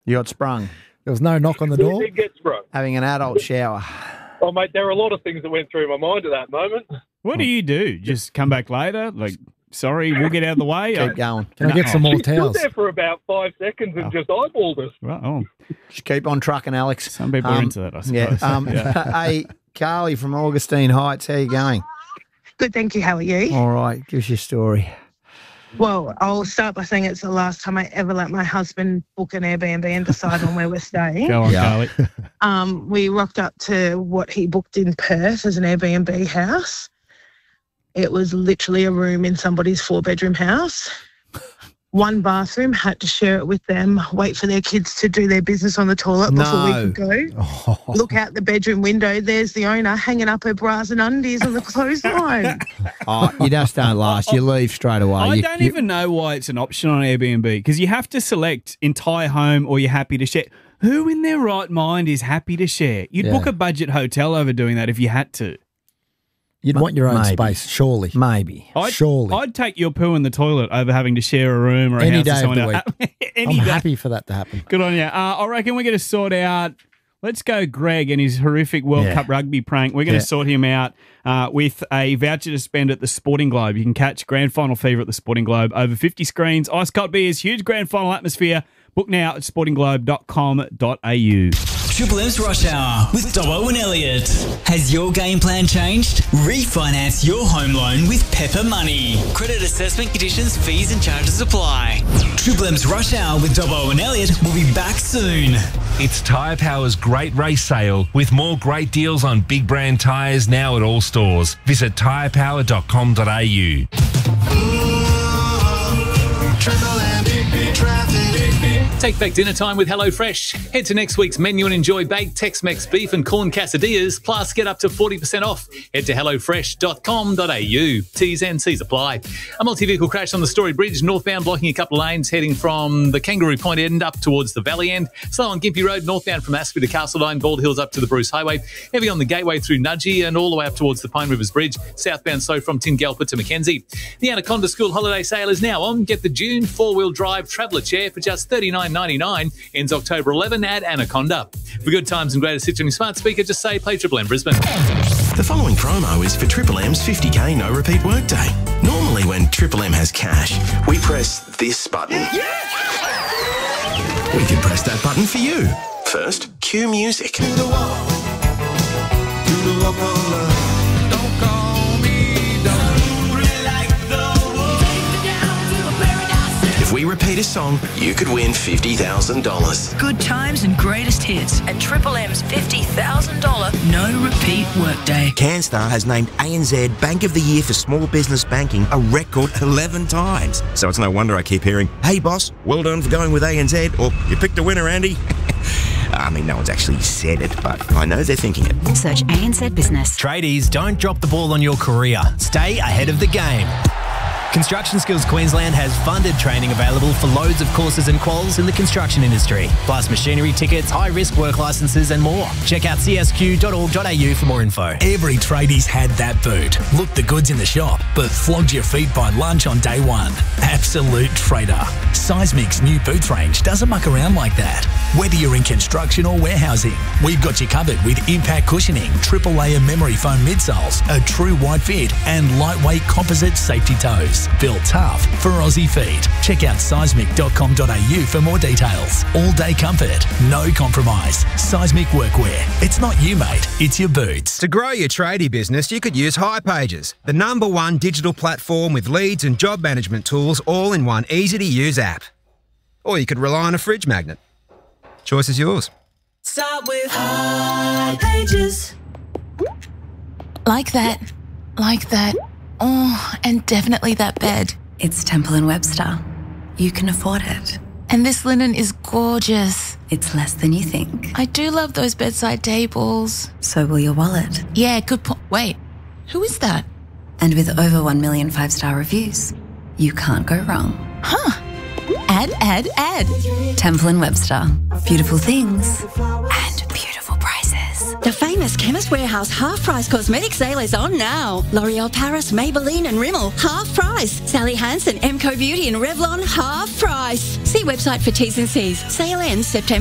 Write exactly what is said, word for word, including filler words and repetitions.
You got sprung. There was no knock on the door? We did get sprung. Having an adult shower. Oh, mate, there were a lot of things that went through my mind at that moment. What do you do? Just come back later? Like, sorry, we'll get out of the way? Keep going. Can I get some more She stood towels? there for about five seconds and just eyeballed us. Well, oh, Just keep on trucking, Alex. some people are Um, into that, I Yeah. suppose. Um, Hey, Carly from Augustine Heights, how you going? Good, thank you. How are you? All right, give us your story. Well, I'll start by saying it's the last time I ever let my husband book an Airbnb and decide on where we're staying. Go on, Yeah. Carly. Um, we rocked up to what he booked in Perth as an Airbnb house. It was literally a room in somebody's four-bedroom house. One bathroom, had to share it with them, wait for their kids to do their business on the toilet before No. we could go. Oh. Look out the bedroom window, there's the owner hanging up her bras and undies on the clothesline. Oh, you just don't last. You leave straight away. I You- don't you- even know why it's an option on Airbnb because you have to select entire home or you're happy to share. Who in their right mind is happy to share? You'd Yeah. book a budget hotel over doing that if you had to. You'd want your own Maybe. space, surely. Maybe. I'd, Surely. I'd take your poo in the toilet over having to share a room or a Any house day with of someone the else. Any I'm day. happy for that to happen. Good on you. Uh, I reckon we're going to sort out. Let's go, Greg, and his horrific World Yeah. Cup rugby prank. We're going to Yeah. sort him out uh, with a voucher to spend at the Sporting Globe. You can catch Grand Final fever at the Sporting Globe. Over fifty screens, ice cold beers, huge Grand Final atmosphere. Book now at sporting globe dot com dot a u. Triple M's Rush Hour with Dobbo and Elliot. Has your game plan changed? Refinance your home loan with Pepper Money. Credit assessment conditions, fees and charges apply. Triple M's Rush Hour with Dobbo and Elliot will be back soon. It's Tyre Power's Great Race Sale with more great deals on big brand tyres now at all stores. Visit tyre power dot com dot a u. Take back dinner time with HelloFresh. Head to next week's menu and enjoy baked Tex-Mex beef and corn quesadillas, plus get up to forty percent off. Head to hello fresh dot com dot a u. T's and C's apply. A multi-vehicle crash on the Story Bridge, northbound blocking a couple of lanes, heading from the Kangaroo Point end up towards the Valley end. Slow on Gympie Road, northbound from Aspen to Castle Line, Bald Hills up to the Bruce Highway. Heavy on the Gateway through Nudgee and all the way up towards the Pine Rivers Bridge. Southbound slow from Tingalpa to Mackenzie. The Anaconda School holiday sale is now on. Get the June four-wheel drive traveller chair for just thirty-nine ninety-nine. Ends October eleventh at Anaconda. For good times and greatest hits on your smart speaker, just say play Triple M Brisbane. The following promo is for Triple M's fifty K no repeat workday. Normally when Triple M has cash, we press this button. We can press that button for you. First, cue music. If we repeat a song, you could win fifty thousand dollars. Good times and greatest hits at Triple M's fifty thousand dollars no repeat workday. CanStar has named A N Z Bank of the Year for Small Business Banking a record eleven times. So it's no wonder I keep hearing, "Hey boss, well done for going with A N Z," or "You picked a winner, Andy." I mean, no one's actually said it, but I know they're thinking it. Search A N Z Business. Tradies, don't drop the ball on your career. Stay ahead of the game. Construction Skills Queensland has funded training available for loads of courses and quals in the construction industry, plus machinery tickets, high-risk work licences and more. Check out c s q dot org dot a u for more info. Every tradie's had that boot. Looked the goods in the shop, but flogged your feet by lunch on day one. Absolute trader. Seismic's new boots range doesn't muck around like that. Whether you're in construction or warehousing, we've got you covered with impact cushioning, triple layer memory foam midsoles, a true wide fit, and lightweight composite safety toes. Built tough for Aussie feet. Check out seismic dot com dot a u for more details. All day comfort, no compromise. Seismic Workwear. It's not you, mate. It's your boots. To grow your tradie business, you could use hipages, the number one digital platform with leads and job management tools all in one easy-to-use app. Or you could rely on a fridge magnet. Choice is yours. Start with hipages. Like that. Like that. Oh, and definitely that bed. It's Temple and Webster. You can afford it. And this linen is gorgeous. It's less than you think. I do love those bedside tables. So will your wallet. Yeah, good point. Wait, who is that? And with over one million five-star reviews, you can't go wrong. Huh. Add, add, add. Temple and Webster. Beautiful things and beautiful prices. The famous Chemist Warehouse half-price cosmetic sale is on now. L'Oreal Paris, Maybelline and Rimmel, half price. Sally Hansen, Emco Beauty and Revlon, half price. See website for T's and C's. Sale ends September